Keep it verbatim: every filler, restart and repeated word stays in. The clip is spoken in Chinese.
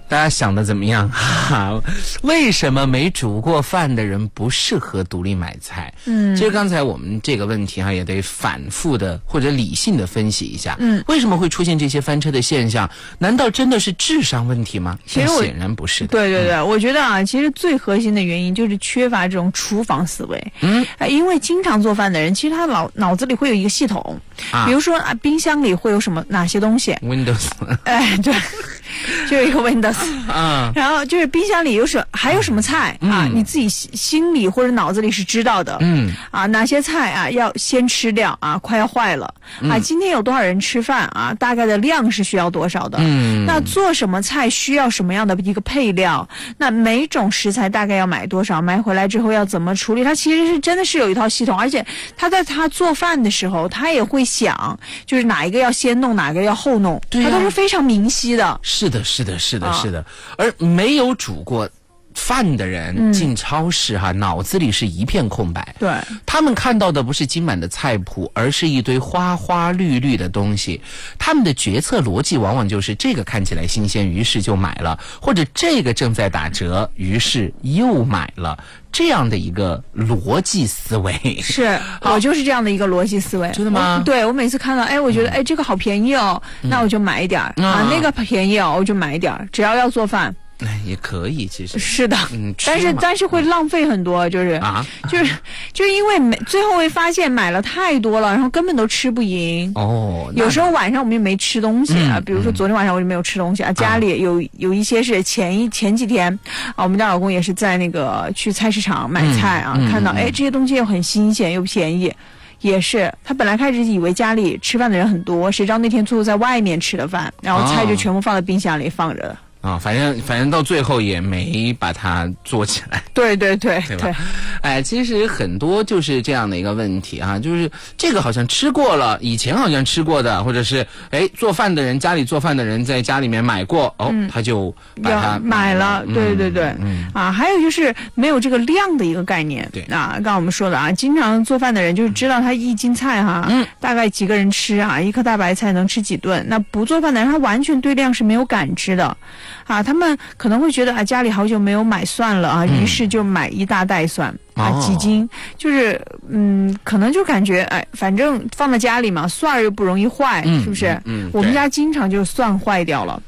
大家想的怎么样？哈，为什么没煮过饭的人不适合独立买菜？嗯，其实刚才我们这个问题哈，也得反复的或者理性的分析一下。嗯，为什么会出现这些翻车的现象？难道真的是智商问题吗？ 其实我显然不是的。 对对对、嗯，我觉得啊，其实最核心的原因就是缺乏这种厨房思维。嗯，啊、因为经常做饭的人，其实他脑脑子里会有一个系统，啊、比如说啊，冰箱里会有什么哪些东西 ，Windows， 哎，对。就有一个 Windows， 啊，然后就是冰箱里有什还有什么菜、嗯、啊，你自己心里或者脑子里是知道的，嗯，啊，哪些菜啊要先吃掉啊，快要坏了、嗯、啊，今天有多少人吃饭啊，大概的量是需要多少的，嗯，那做什么菜需要什么样的一个配料，那每种食材大概要买多少，买回来之后要怎么处理，他其实是真的是有一套系统，而且他在他做饭的时候，他也会想，就是哪一个要先弄，哪个要后弄，对、啊，他都是非常明晰的。 是的，是的，是的，是的，而没有煮过饭的人进超市哈、嗯，脑子里是一片空白。 对， 他们看到的不是精满的菜谱，而是一堆花花绿绿的东西。他们的决策逻辑往往就是这个看起来新鲜，于是就买了，或者这个正在打折，于是又买了。这样的一个逻辑思维， 是我就是这样的一个逻辑思维。 真的吗？ 我对我每次看到，哎，我觉得、嗯、哎这个好便宜哦，嗯、那我就买一点儿、嗯、啊，那个便宜哦，我就买一点儿，只要要做饭。 哎，也可以，其实是的， 嗯， 但是但是会浪费很多，就是啊，就是就是因为没最后会发现买了太多了，然后根本都吃不赢。哦，有时候晚上我们也没吃东西啊，嗯、比如说昨天晚上我就没有吃东西啊，家里有、啊、有一些是前一前几天啊，我们家老公也是在那个去菜市场买菜啊，嗯、看到、嗯、哎这些东西又很新鲜又便宜。也是，他本来开始以为家里吃饭的人很多，谁知道那天最后在外面吃的饭，然后菜就全部放在冰箱里放着。 啊、哦，反正反正到最后也没把它做起来。 对对对对吧？对，哎，其实很多就是这样的一个问题啊，就是这个好像吃过了，以前好像吃过的，或者是哎做饭的人家里做饭的人在家里面买过，哦，嗯、他就把它买了。嗯、对对对，嗯啊，还有就是没有这个量的一个概念。 对啊，刚刚我们说的啊，经常做饭的人就是知道他一斤菜哈，嗯，大概几个人吃啊，一颗大白菜能吃几顿。那不做饭的人他完全对量是没有感知的。啊，他们可能会觉得啊，家里好久没有买蒜了啊，于是就买一大袋蒜、嗯、啊，几斤，哦、就是嗯，可能就感觉哎，反正放在家里嘛，蒜儿又不容易坏，嗯、是不是？嗯，嗯我们家经常就蒜坏掉了。